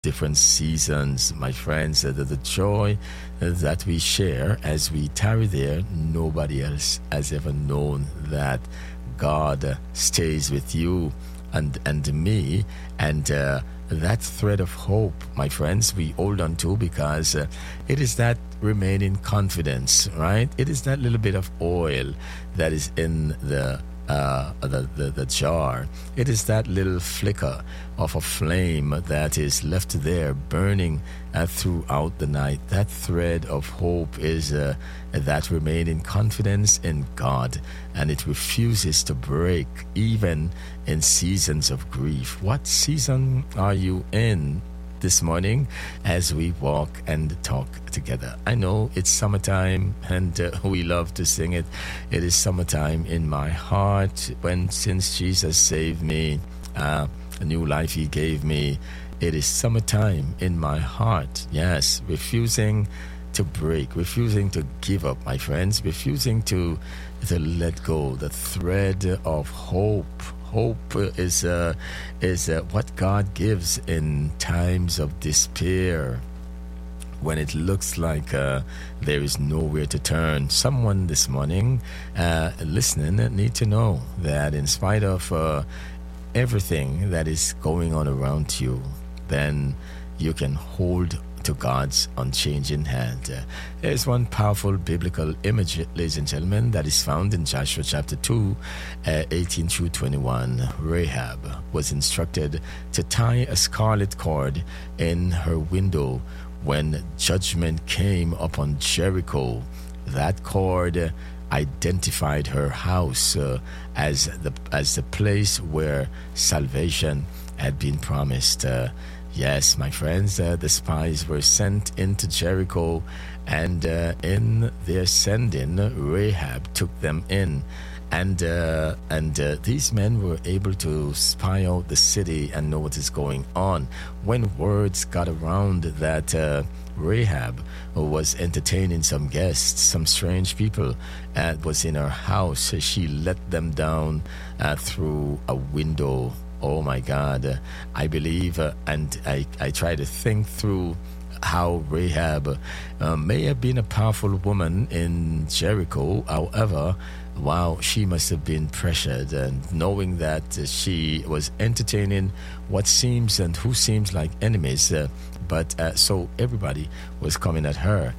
different seasons, my friends. The joy that we share as we tarry there, nobody else has ever known that God stays with you and me, and that thread of hope, my friends, we hold on to because it is that remaining confidence, right? It is that little bit of oil that is in the jar. It is that little flicker of a flame that is left there burning throughout the night. That thread of hope is that remaining confidence in God, and it refuses to break even in seasons of grief. What season are you in this morning as we walk and talk together? I know it's summertime, and we love to sing it. It is summertime in my heart. Since Jesus saved me, a new life he gave me, it is summertime in my heart. Yes, refusing to break, refusing to give up, my friends, refusing to let go. The thread of hope. Hope is what God gives in times of despair, when it looks like there is nowhere to turn. Someone this morning listening need to know that in spite of everything that is going on around you, then you can hold to God's unchanging hand. There's one powerful biblical image, ladies and gentlemen, that is found in Joshua chapter 2, 18 through 21. Rahab was instructed to tie a scarlet cord in her window when judgment came upon Jericho. That cord identified her house as the place where salvation had been promised. Yes, my friends, the spies were sent into Jericho, and in their sending, Rahab took them in. And these men were able to spy out the city and know what is going on. When words got around that Rahab was entertaining some guests, some strange people was in her house, she let them down through a window. Oh my God, I believe, and I try to think through how Rahab may have been a powerful woman in Jericho. However, wow, she must have been pressured, and knowing that she was entertaining what seems and who seems like enemies, but so everybody was coming at her.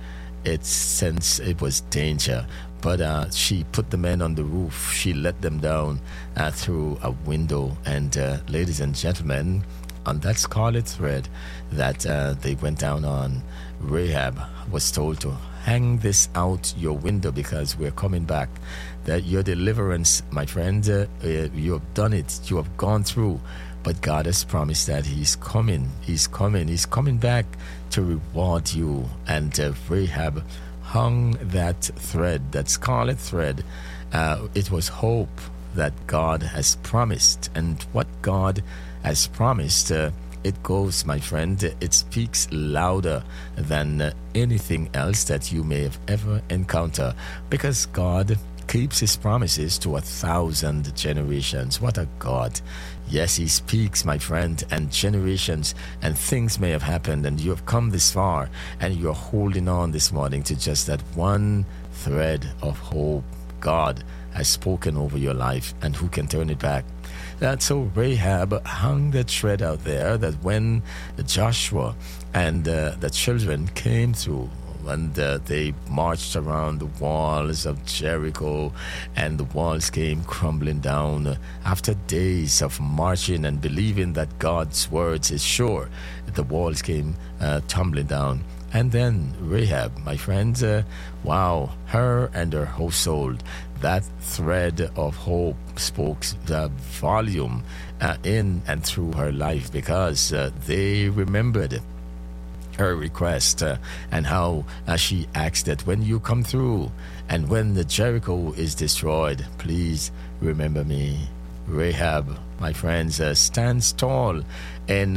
It was danger. But she put the men on the roof. She let them down through a window. And ladies and gentlemen, on that scarlet thread that they went down on, Rahab was told to hang this out your window because we're coming back. That your deliverance, my friend, you have done it. You have gone through. But God has promised that He's coming. He's coming. He's coming back to reward you. And Rahab hung that thread, that scarlet thread. It was hope that God has promised. And what God has promised, it goes, my friend, it speaks louder than anything else that you may have ever encountered. Because God keeps His promises to 1,000 generations. What a God. Yes, He speaks, my friend, and generations and things may have happened, and you have come this far, and you're holding on this morning to just that one thread of hope. God has spoken over your life, and who can turn it back? So Rahab hung that thread out there, that when Joshua and the children came through, and they marched around the walls of Jericho, and the walls came crumbling down. After days of marching and believing that God's words is sure, the walls came tumbling down. And then Rahab, my friends, wow, her and her household, that thread of hope spoke the volume in and through her life, because they remembered her request and how she asked that when you come through and when the Jericho is destroyed, please remember me. Rahab, my friends, stands tall in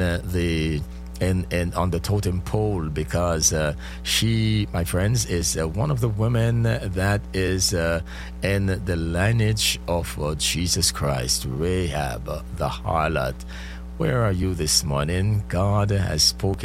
on the totem pole, because she, my friends, is one of the women that is in the lineage of Jesus Christ. Rahab, the harlot. Where are you this morning? God has spoken